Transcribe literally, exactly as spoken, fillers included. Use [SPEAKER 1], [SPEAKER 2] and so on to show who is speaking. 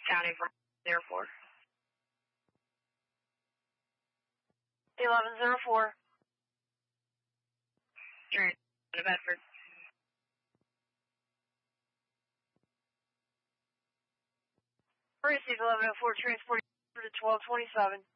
[SPEAKER 1] County from Airport.
[SPEAKER 2] eleven oh four.
[SPEAKER 1] Trans to Bedford.
[SPEAKER 2] Receive eleven oh four, transport to twelve twenty-seven.